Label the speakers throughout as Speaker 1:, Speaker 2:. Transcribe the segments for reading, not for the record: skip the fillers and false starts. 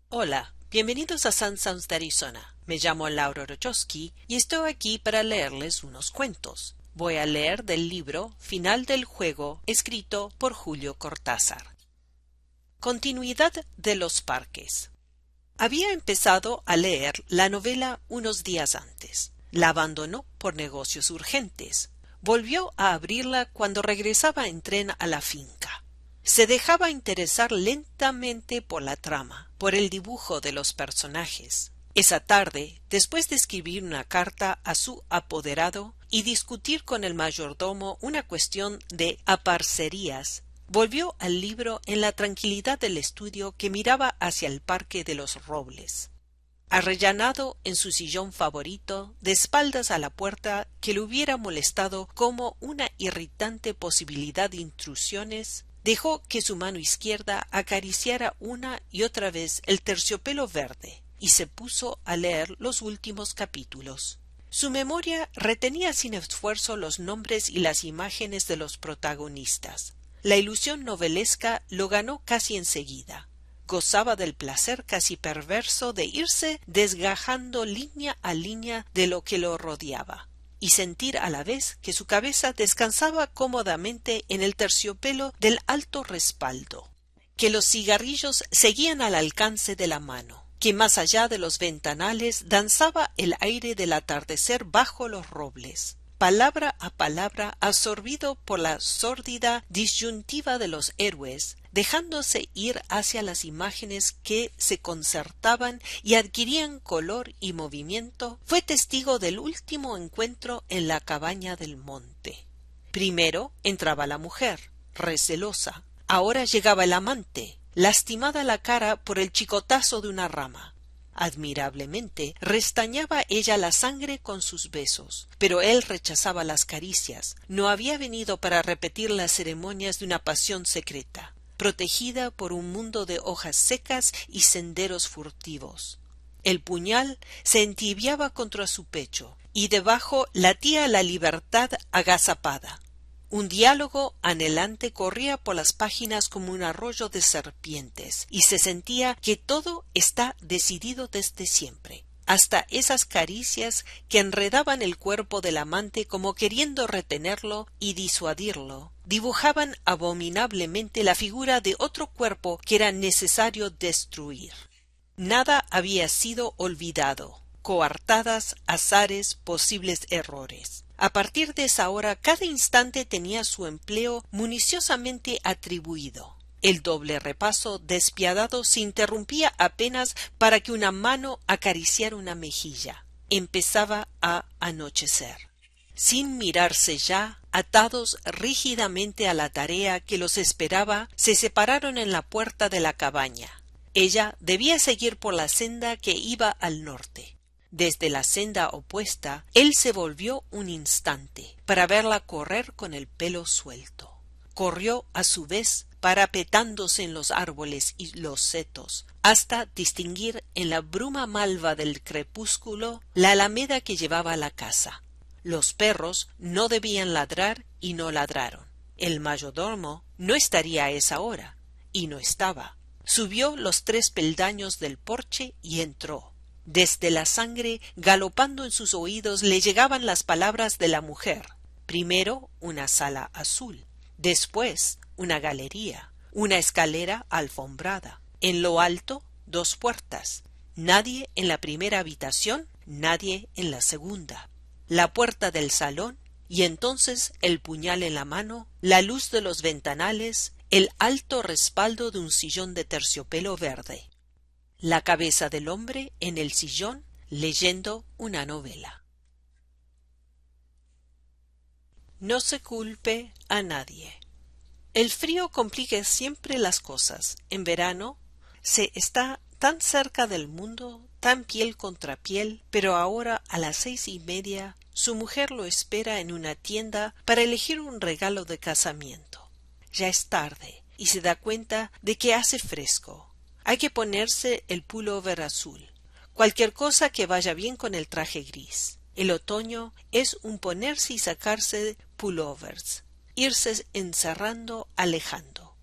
Speaker 1: Hola, bienvenidos a Sun Sounds de Arizona. Me llamo Laura Rochowski y estoy aquí para leerles unos cuentos. Voy a leer del libro Final del juego, escrito por Julio Cortázar. Continuidad de los parques. Había empezado a leer la novela unos días antes. La abandonó por negocios urgentes. Volvió a abrirla cuando regresaba en tren a la finca. Se dejaba interesar lentamente por la trama, por el dibujo de los personajes. Esa tarde, después de escribir una carta a su apoderado y discutir con el mayordomo una cuestión de aparcerías, volvió al libro en la tranquilidad del estudio que miraba hacia el Parque de los Robles. Arrellanado en su sillón favorito, de espaldas a la puerta que le hubiera molestado como una irritante posibilidad de intrusiones, dejó que su mano izquierda acariciara una y otra vez el terciopelo verde y se puso a leer los últimos capítulos. Su memoria retenía sin esfuerzo los nombres y las imágenes de los protagonistas. La ilusión novelesca lo ganó casi enseguida. Gozaba del placer casi perverso de irse desgajando línea a línea de lo que lo rodeaba, y sentir a la vez que su cabeza descansaba cómodamente en el terciopelo del alto respaldo, que los cigarrillos seguían al alcance de la mano, que más allá de los ventanales danzaba el aire del atardecer bajo los robles, palabra a palabra absorbido por la sórdida disyuntiva de los héroes, dejándose ir hacia las imágenes que se concertaban y adquirían color y movimiento, fue testigo del último encuentro en la cabaña del monte. Primero entraba la mujer, recelosa. Ahora llegaba el amante, lastimada la cara por el chicotazo de una rama. Admirablemente restañaba ella la sangre con sus besos, pero él rechazaba las caricias. No había venido para repetir las ceremonias de una pasión secreta, protegida por un mundo de hojas secas y senderos furtivos. El puñal se entibiaba contra su pecho, y debajo latía la libertad agazapada. Un diálogo anhelante corría por las páginas como un arroyo de serpientes, y se sentía que todo está decidido desde siempre. Hasta esas caricias que enredaban el cuerpo del amante como queriendo retenerlo y disuadirlo, dibujaban abominablemente la figura de otro cuerpo que era necesario destruir. Nada había sido olvidado, coartadas, azares, posibles errores. A partir de esa hora, cada instante tenía su empleo municiosamente atribuido. El doble repaso despiadado se interrumpía apenas para que una mano acariciara una mejilla. Empezaba a anochecer. Sin mirarse ya, atados rígidamente a la tarea que los esperaba, se separaron en la puerta de la cabaña. Ella debía seguir por la senda que iba al norte. Desde la senda opuesta, él se volvió un instante para verla correr con el pelo suelto. Corrió a su vez parapetándose en los árboles y los setos, hasta distinguir en la bruma malva del crepúsculo la alameda que llevaba a la casa. Los perros no debían ladrar y no ladraron. El mayordomo no estaría a esa hora, y no estaba. Subió los 3 peldaños del porche y entró. Desde la sangre, galopando en sus oídos, le llegaban las palabras de la mujer. Primero una sala azul, después una galería, una escalera alfombrada. En lo alto, 2 puertas. Nadie en la primera habitación, nadie en la segunda. La puerta del salón, y entonces el puñal en la mano, la luz de los ventanales, el alto respaldo de un sillón de terciopelo verde. La cabeza del hombre en el sillón leyendo una novela. No se culpe a nadie. El frío complica siempre las cosas. En verano se está tan cerca del mundo, tan piel contra piel, pero ahora a las 6:30 su mujer lo espera en una tienda para elegir un regalo de casamiento. Ya es tarde y se da cuenta de que hace fresco. Hay que ponerse el pullover azul, cualquier cosa que vaya bien con el traje gris. El otoño es un ponerse y sacarse pullovers, irse encerrando, alejando.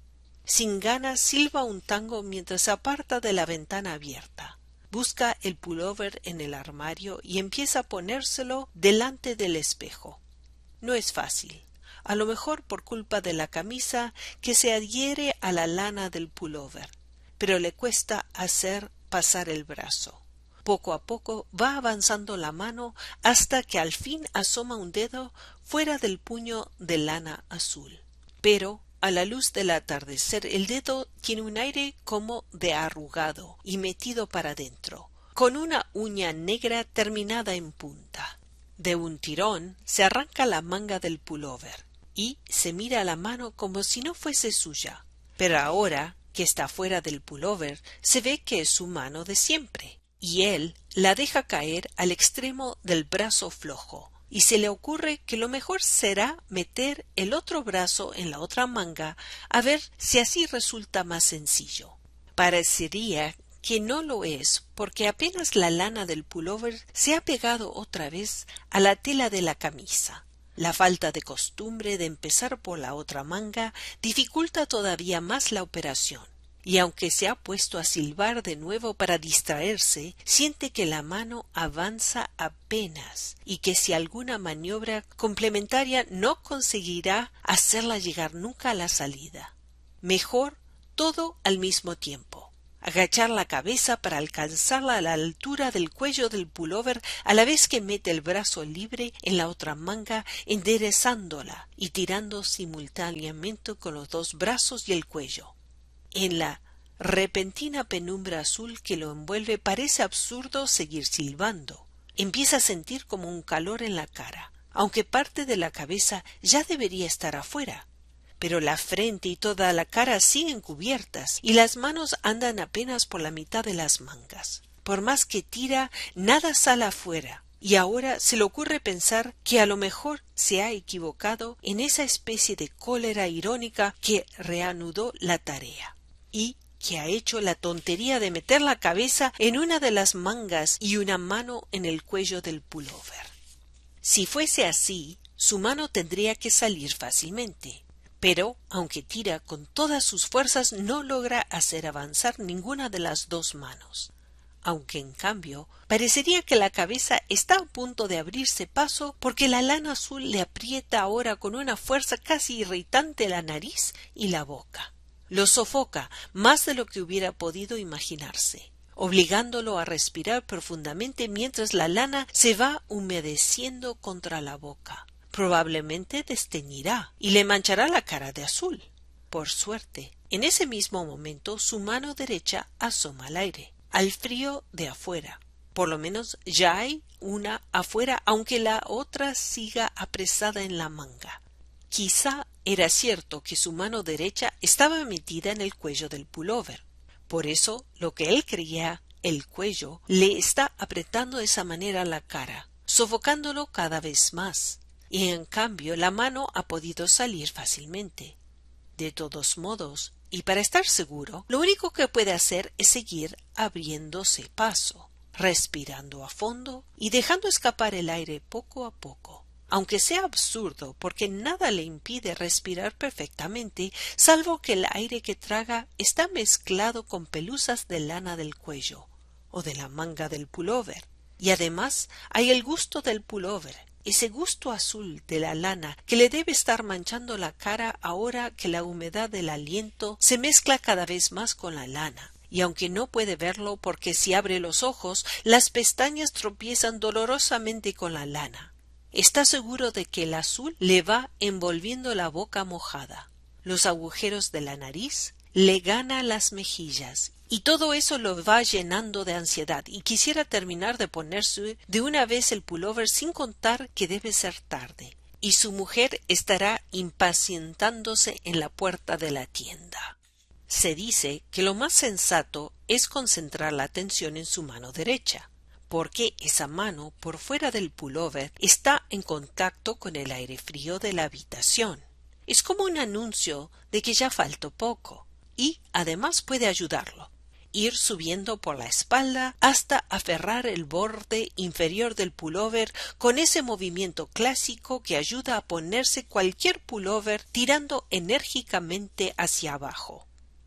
Speaker 1: Sin ganas silba un tango mientras se aparta de la ventana abierta. Busca el pullover en el armario y empieza a ponérselo delante del espejo. No es fácil, a lo mejor por culpa de la camisa que se adhiere a la lana del pullover, pero le cuesta hacer pasar el brazo. Poco a poco va avanzando la mano hasta que al fin asoma un dedo fuera del puño de lana azul. Pero a la luz del atardecer el dedo tiene un aire como de arrugado y metido para dentro, con una uña negra terminada en punta. De un tirón se arranca la manga del pullover y se mira la mano como si no fuese suya. Pero ahora que está fuera del pullover se ve que es su mano de siempre, y él la deja caer al extremo del brazo flojo, y se le ocurre que lo mejor será meter el otro brazo en la otra manga a ver si así resulta más sencillo. Parecería que no lo es, porque apenas la lana del pullover se ha pegado otra vez a la tela de la camisa. La falta de costumbre de empezar por la otra manga dificulta todavía más la operación, y aunque se ha puesto a silbar de nuevo para distraerse, siente que la mano avanza apenas y que si alguna maniobra complementaria no conseguirá hacerla llegar nunca a la salida. Mejor todo al mismo tiempo. Agachar la cabeza para alcanzarla a la altura del cuello del pullover a la vez que mete el brazo libre en la otra manga, enderezándola y tirando simultáneamente con los dos brazos y el cuello. En la repentina penumbra azul que lo envuelve parece absurdo seguir silbando. Empieza a sentir como un calor en la cara, aunque parte de la cabeza ya debería estar afuera. Pero la frente y toda la cara siguen cubiertas y las manos andan apenas por la mitad de las mangas. Por más que tira, nada sale afuera, y ahora se le ocurre pensar que a lo mejor se ha equivocado en esa especie de cólera irónica que reanudó la tarea, y que ha hecho la tontería de meter la cabeza en una de las mangas y una mano en el cuello del pullover. Si fuese así, su mano tendría que salir fácilmente. Pero, aunque tira con todas sus fuerzas, no logra hacer avanzar ninguna de las dos manos. Aunque, en cambio, parecería que la cabeza está a punto de abrirse paso porque la lana azul le aprieta ahora con una fuerza casi irritante la nariz y la boca. Lo sofoca más de lo que hubiera podido imaginarse, obligándolo a respirar profundamente mientras la lana se va humedeciendo contra la boca. Probablemente desteñirá y le manchará la cara de azul. Por suerte, en ese mismo momento su mano derecha asoma al aire, al frío de afuera. Por lo menos ya hay una afuera, aunque la otra siga apresada en la manga. Quizá era cierto que su mano derecha estaba metida en el cuello del pullover. Por eso, lo que él creía el cuello le está apretando de esa manera la cara, sofocándolo cada vez más. Y en cambio la mano ha podido salir fácilmente. De todos modos, y para estar seguro, lo único que puede hacer es seguir abriéndose paso, respirando a fondo y dejando escapar el aire poco a poco, aunque sea absurdo porque nada le impide respirar perfectamente, salvo que el aire que traga está mezclado con pelusas de lana del cuello o de la manga del pullover, y además hay el gusto del pullover, ese gusto azul de la lana que le debe estar manchando la cara ahora que la humedad del aliento se mezcla cada vez más con la lana. Y aunque no puede verlo porque si abre los ojos, las pestañas tropiezan dolorosamente con la lana, está seguro de que el azul le va envolviendo la boca mojada. Los agujeros de la nariz le gana las mejillas, y todo eso lo va llenando de ansiedad, y quisiera terminar de ponerse de una vez el pullover sin contar que debe ser tarde, y su mujer estará impacientándose en la puerta de la tienda. Se dice que lo más sensato es concentrar la atención en su mano derecha, porque esa mano por fuera del pullover está en contacto con el aire frío de la habitación. Es como un anuncio de que ya faltó poco, y además puede ayudarlo. Ir subiendo por la espalda hasta aferrar el borde inferior del pullover con ese movimiento clásico que ayuda a ponerse cualquier pullover tirando enérgicamente hacia abajo.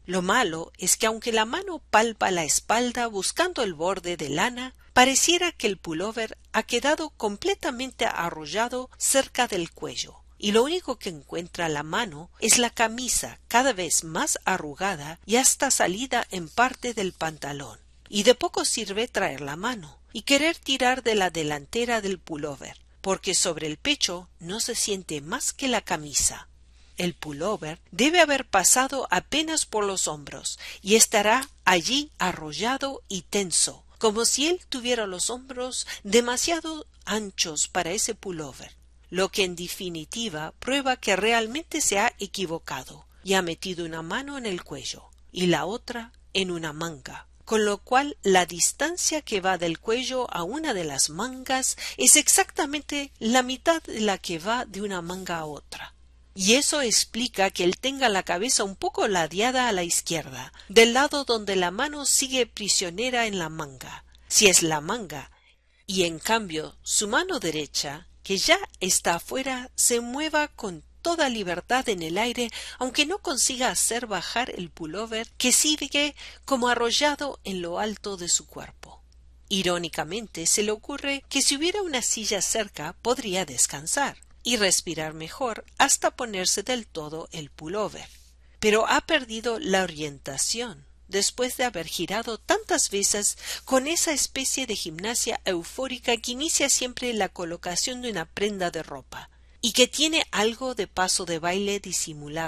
Speaker 1: Lo malo es que aunque la mano palpa la espalda buscando el borde de lana, pareciera que el pullover ha quedado completamente arrollado cerca del cuello, y lo único que encuentra la mano es la camisa cada vez más arrugada y hasta salida en parte del pantalón. Y de poco sirve traer la mano y querer tirar de la delantera del pullover, porque sobre el pecho no se siente más que la camisa. El pullover debe haber pasado apenas por los hombros y estará allí arrollado y tenso, como si él tuviera los hombros demasiado anchos para ese pullover, lo que en definitiva prueba que realmente se ha equivocado y ha metido una mano en el cuello y la otra en una manga, con lo cual la distancia que va del cuello a una de las mangas es exactamente la mitad de la que va de una manga a otra. Y eso explica que él tenga la cabeza un poco ladeada a la izquierda, del lado donde la mano sigue prisionera en la manga, si es la manga, y en cambio su mano derecha, que ya está afuera, se mueva con toda libertad en el aire, aunque no consiga hacer bajar el pullover que sigue como arrollado en lo alto de su cuerpo. Irónicamente se le ocurre que si hubiera una silla cerca podría descansar y respirar mejor hasta ponerse del todo el pullover. Pero ha perdido la orientación después de haber girado tantas veces con esa especie de gimnasia eufórica que inicia siempre la colocación de una prenda de ropa y que tiene algo de paso de baile disimulado.